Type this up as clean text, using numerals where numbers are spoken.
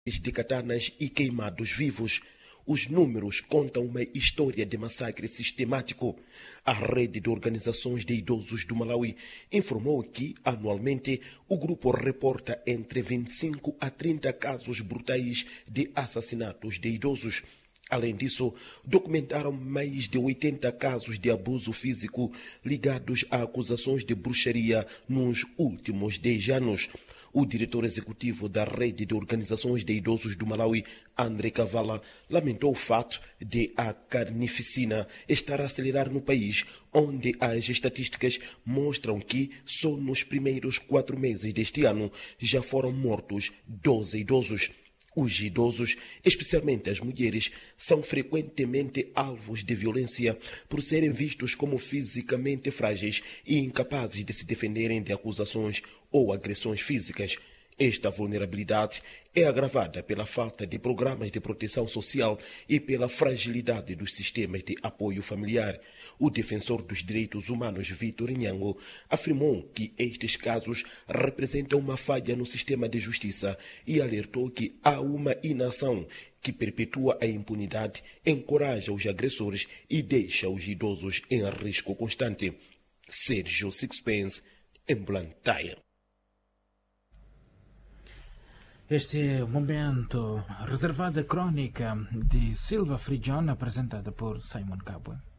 de katanas e queimados vivos. Os números contam uma história de massacre sistemático. A rede de organizações de idosos do Malawi informou que, anualmente, o grupo reporta entre 25 a 30 casos brutais de assassinatos de idosos. Além disso, documentaram mais de 80 casos de abuso físico ligados a acusações de bruxaria nos últimos 10 anos. O diretor executivo da Rede de Organizações de Idosos do Malawi, André Kavala, lamentou o fato de a carnificina estar a acelerar no país, onde as estatísticas mostram que só nos primeiros 4 meses deste ano já foram mortos 12 idosos. Os idosos, especialmente as mulheres, são frequentemente alvos de violência por serem vistos como fisicamente frágeis e incapazes de se defenderem de acusações ou agressões físicas. Esta vulnerabilidade é agravada pela falta de programas de proteção social e pela fragilidade dos sistemas de apoio familiar. O defensor dos direitos humanos, Vitor Nhango, afirmou que estes casos representam uma falha no sistema de justiça e alertou que há uma inação que perpetua a impunidade, encoraja os agressores e deixa os idosos em risco constante. Sérgio Sixpence, em Blantyre. Este momento reservado à crônica de Silva Frigione, apresentada por Simon Cabwe.